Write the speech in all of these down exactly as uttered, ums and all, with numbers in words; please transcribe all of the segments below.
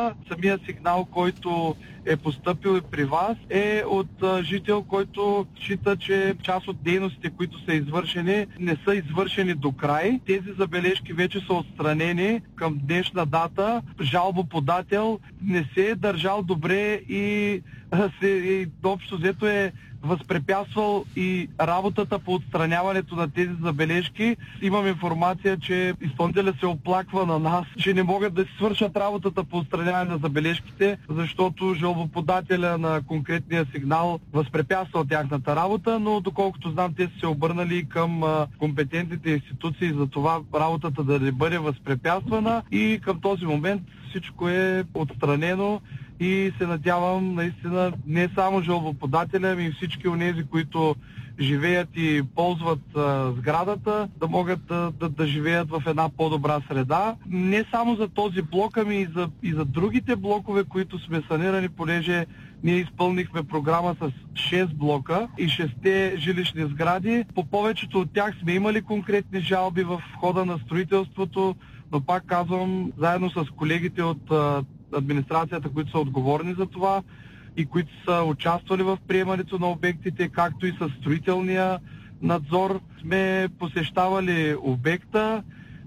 жалбата, самия сигнал, който е постъпил и при вас, е от а, жител, който счита, че част от дейностите, които са извършени, не са извършени до край. Тези забележки вече са отстранени към днешна дата. Жалбоподател не се е държал добре и, а, се, и общо взето е възпрепятствал и работата по отстраняването на тези забележки. Имам информация, че изпълнителят се оплаква на нас, че не могат да си свършат работата по отстраняване на забележките, защото жалбоподателя на конкретния сигнал възпрепятства тяхната работа, но доколкото знам, те са се обърнали към компетентните институции за това работата да не бъде възпрепятствана и към този момент всичко е отстранено. И се надявам наистина не само жалбоподателя, ами и всички онези, които живеят и ползват а, сградата, да могат да, да, да живеят в една по-добра среда. Не само за този блок, ами и за, и за другите блокове, които сме санирани, понеже ние изпълнихме програма с шест блока и шестте жилищни сгради. По повечето от тях сме имали конкретни жалби в хода на строителството, но пак казвам, заедно с колегите от а, администрацията, които са отговорни за това и които са участвали в приемането на обектите, както и с строителния надзор, сме посещавали обекта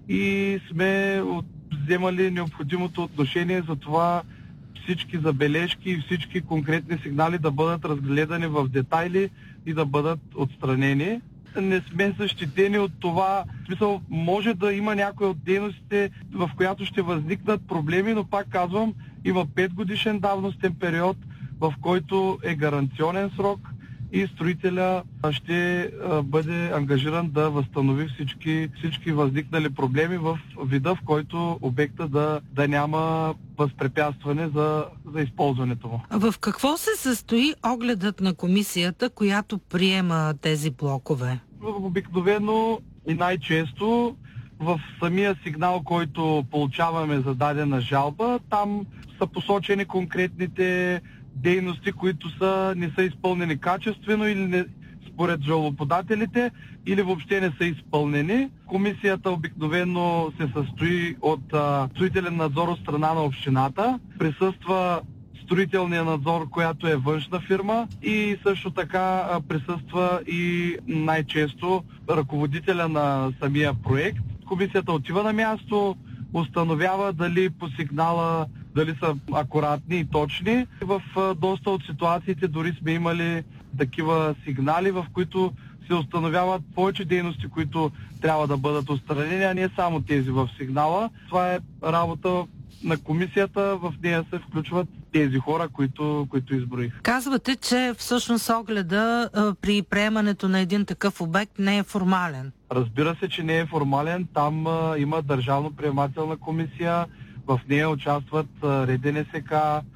и сме вземали необходимото отношение за това всички забележки и всички конкретни сигнали да бъдат разгледани в детайли и да бъдат отстранени. Не сме защитени от това. В смисъл, може да има някои от дейностите, в която ще възникнат проблеми, но пак казвам, има пет годишен давностен период, в който е гаранционен срок и строителя ще бъде ангажиран да възстанови всички, всички възникнали проблеми в вида, в който обекта да, да няма възпрепятстване за, за използването му. В какво се състои огледът на комисията, която приема тези блокове? Обикновено и най-често в самия сигнал, който получаваме за дадена жалба, там са посочени конкретните дейности, които са, не са изпълнени качествено или не, според жалбоподателите, или въобще не са изпълнени. Комисията обикновено се състои от а, строителен надзор от страна на общината. Присъства строителния надзор, която е външна фирма, и също така а, присъства и най-често ръководителя на самия проект. Комисията отива на място, установява дали по сигнала дали са акуратни и точни. В а, доста от ситуациите дори сме имали такива сигнали, в които се установяват повече дейности, които трябва да бъдат отстранени, а не само тези в сигнала. Това е работа на комисията, в нея се включват тези хора, които, които изброих. Казвате, че всъщност огледа а, при приемането на един такъв обект не е формален. Разбира се, че не е формален. Там а, има държавно приемателна комисия, в нея участват а, РДНСК,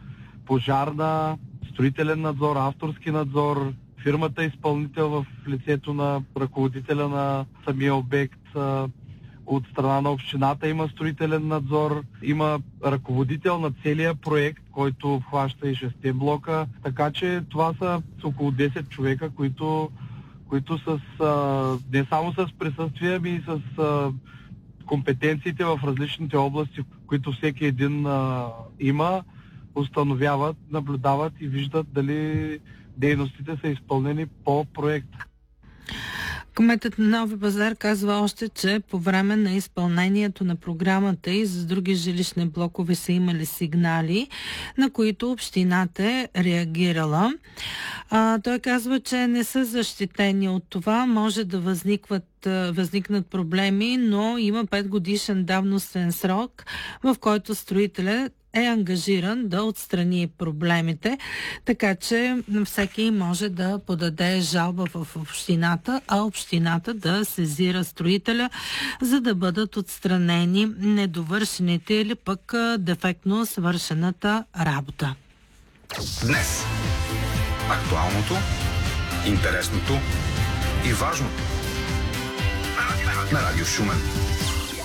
пожарна, строителен надзор, авторски надзор, фирмата изпълнител в лицето на ръководителя на самия обект. А, от страна на общината има строителен надзор, има ръководител на целия проект, който обхваща и шестте блока. Така че това са около десет човека, които, които с, а, не само с присъствие, ами и с а, компетенциите в различните области, които всеки един а, има, установяват, наблюдават и виждат дали дейностите са изпълнени по проект. Кметът на Нови пазар казва още, че по време на изпълнението на програмата и за други жилищни блокове са имали сигнали, на които общината е реагирала. А, той казва, че не са защитени от това, може да възникват възникнат проблеми, но има пет годишен давностен срок, в който строителят е ангажиран да отстрани проблемите, така че всеки може да подаде жалба в общината, а общината да сезира строителя, за да бъдат отстранени недовършените или пък дефектно свършената работа. Днес актуалното, интересното и важното на Радио Шумен.